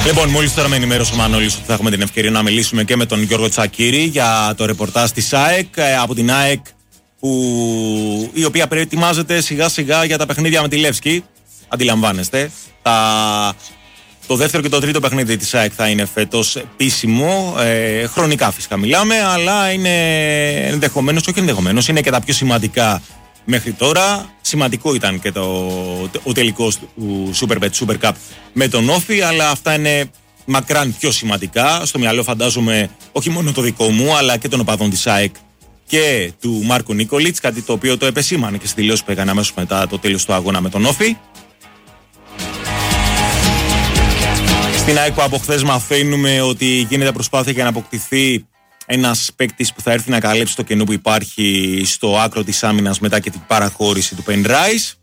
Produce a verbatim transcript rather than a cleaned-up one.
Λοιπόν, μόλις τώρα με ενημέρωσε ο Μανώλης ότι θα έχουμε την ευκαιρία να μιλήσουμε και με τον Γιώργο Τσακίρη για το ρεπορτάζ της ΑΕΚ, από την ΑΕΚ, που, η οποία προετοιμάζεται σιγά σιγά για τα παιχνίδια με τη Λεύσκη. Αντιλαμβάνεστε. Τα, το δεύτερο και το τρίτο παιχνίδι της ΑΕΚ θα είναι φέτος επίσημο. Ε, χρονικά φυσικά μιλάμε, αλλά είναι ενδεχομένως, όχι ενδεχομένως, είναι και τα πιο σημαντικά μέχρι τώρα. Σημαντικό ήταν και το, ο τελικός του Super Bet Super Cup με τον Όφη, αλλά αυτά είναι μακράν πιο σημαντικά. Στο μυαλό φαντάζομαι όχι μόνο το δικό μου, αλλά και των οπαδών της ΑΕΚ και του Μάρκο Νίκολιτς, κάτι το οποίο το επεσήμανε και στη δηλώση που έκανε αμέσως μετά το τέλος του αγώνα με τον Όφη. Στην ΑΕΚ που από χθες μαθαίνουμε ότι γίνεται προσπάθεια για να αποκτηθεί ένας παίκτης που θα έρθει να καλύψει το κενό που υπάρχει στο άκρο της άμυνας μετά και την παραχώρηση του Penrice.